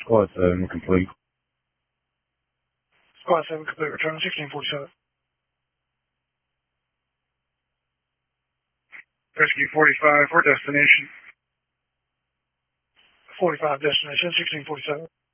Squad 7 complete. Squad 7 complete. Return 1647. Rescue 45 for destination. 45 destination 1647.